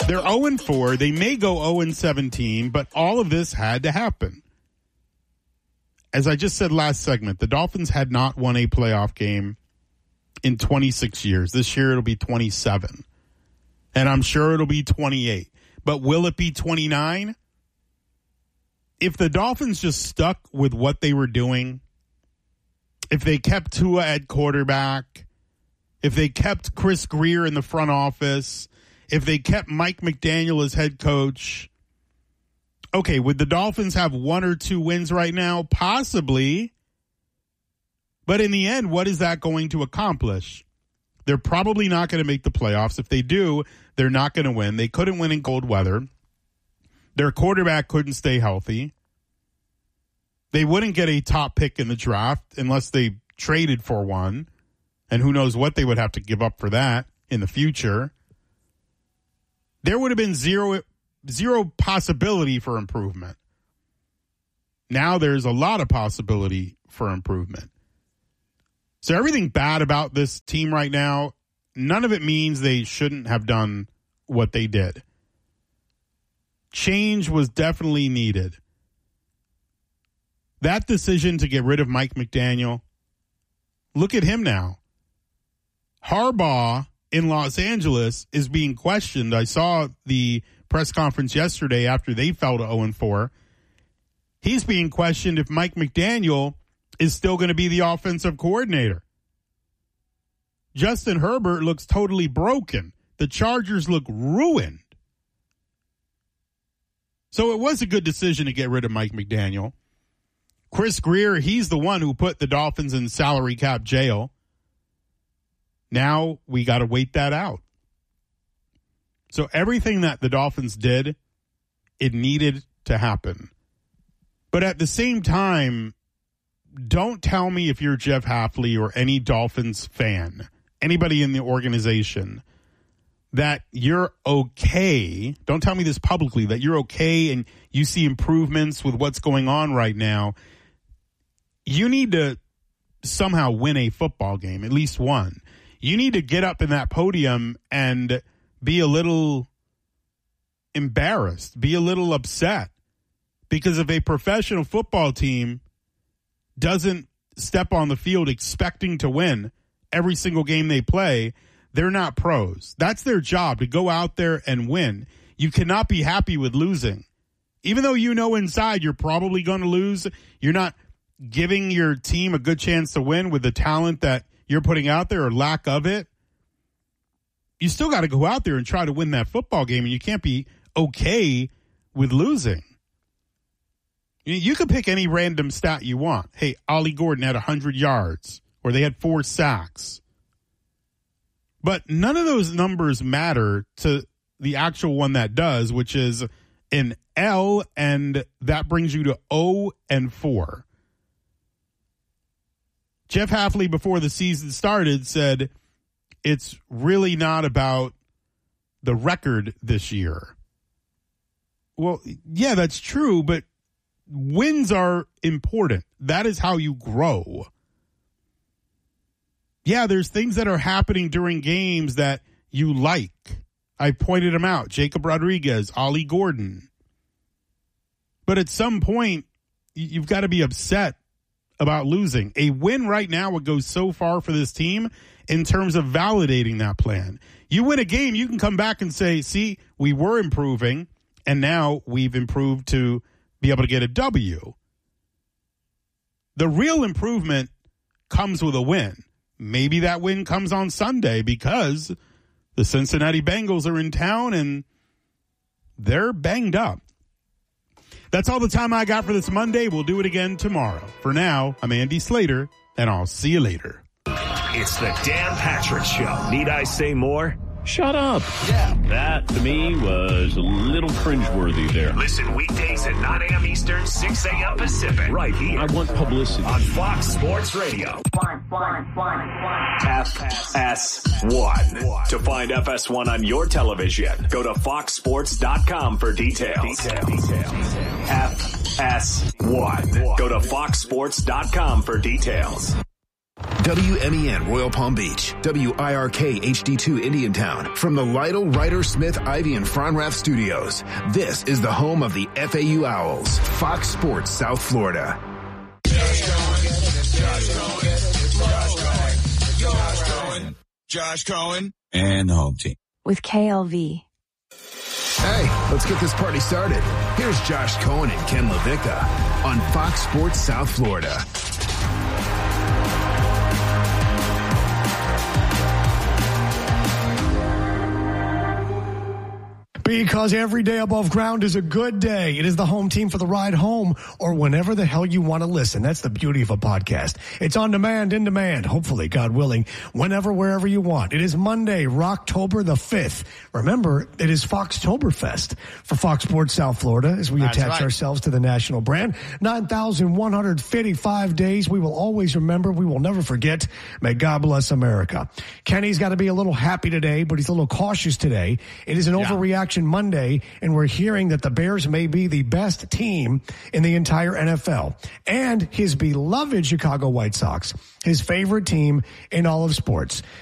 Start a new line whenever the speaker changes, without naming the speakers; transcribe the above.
They're 0-4. They may go 0-17, but all of this had to happen. As I just said last segment, the Dolphins had not won a playoff game in 26 years. This year it'll be 27. And I'm sure it'll be 28. But will it be 29? If the Dolphins just stuck with what they were doing, if they kept Tua at quarterback, if they kept Chris Grier in the front office, if they kept Mike McDaniel as head coach, okay, would the Dolphins have 1 or 2 wins right now? Possibly. But in the end, what is that going to accomplish? They're probably not going to make the playoffs. If they do, they're not going to win. They couldn't win in cold weather. Their quarterback couldn't stay healthy. They wouldn't get a top pick in the draft unless they traded for one. And who knows what they would have to give up for that in the future. There would have been zero possibility for improvement. Now there's a lot of possibility for improvement. So everything bad about this team right now, none of it means they shouldn't have done what they did. Change was definitely needed. That decision to get rid of Mike McDaniel, look at him now. Harbaugh in Los Angeles is being questioned. I saw the press conference yesterday after they fell to 0-4. He's being questioned if Mike McDaniel is still going to be the offensive coordinator. Justin Herbert looks totally broken. The Chargers look ruined. So it was a good decision to get rid of Mike McDaniel. Chris Grier, he's the one who put the Dolphins in salary cap jail. Now we got to wait that out. So everything that the Dolphins did, it needed to happen. But at the same time, don't tell me if you're Jeff Hafley or any Dolphins fan, anybody in the organization, that you're okay. Don't tell me this publicly, that you're okay and you see improvements with what's going on right now. You need to somehow win a football game, at least one. You need to get up in that podium and be a little embarrassed, be a little upset. Because if a professional football team doesn't step on the field expecting to win every single game they play, they're not pros. That's their job, to go out there and win. You cannot be happy with losing. Even though you know inside you're probably going to lose, you're not giving your team a good chance to win with the talent that you're putting out there or lack of it. You still got to go out there and try to win that football game, and you can't be okay with losing. You could pick any random stat you want. Hey, Ollie Gordon had 100 yards, or they had 4 sacks. But none of those numbers matter to the actual one that does, which is an L, and that brings you to 0-4. Jeff Hafley, before the season started, said it's really not about the record this year. Well, yeah, that's true, but wins are important. That is how you grow. Yeah, there's things that are happening during games that you like. I pointed them out. Jacob Rodriguez, Ollie Gordon. But at some point, you've got to be upset about losing. A win right now would go so far for this team in terms of validating that plan. You win a game, you can come back and say, see, we were improving, and now we've improved to be able to get a W. The real improvement comes with a win. Maybe that win comes on Sunday because the Cincinnati Bengals are in town and they're banged up. That's all the time I got for this Monday. We'll do it again tomorrow. For now, I'm Andy Slater, and I'll see you later.
It's the Dan Patrick Show. Need I say more?
Shut up. Yeah. That, to me, was a little cringeworthy there.
Listen weekdays at 9 a.m. Eastern, 6 a.m. Pacific. Right here.
I want publicity.
On Fox Sports Radio. FS1. To find FS1 on your television, go to foxsports.com for details. FS1. Go to foxsports.com for details.
WMEN Royal Palm Beach, WIRK HD2 Indiantown, from the Lytle, Ryder, Smith, Ivy, and Fronrath studios. This is the home of the FAU Owls, Fox Sports South Florida.
Josh Cohen and the home team.
With KLV.
Hey, let's get this party started. Here's Josh Cohen and Ken LaVicka on Fox Sports South Florida.
Because every day above ground is a good day. It is the home team for the ride home or whenever the hell you want to listen. That's the beauty of a podcast. It's on demand, in demand, hopefully, God willing, whenever, wherever you want. It is Monday, Rocktober the 5th. Remember, it is Foxtoberfest for Fox Sports South Florida as we attach ourselves to the national brand. 9,155 days. We will always remember. We will never forget. May God bless America. Kenny's got to be a little happy today, but he's a little cautious today. It is an overreaction Monday, and we're hearing that the Bears may be the best team in the entire NFL. And his beloved Chicago White Sox, his favorite team in all of sports.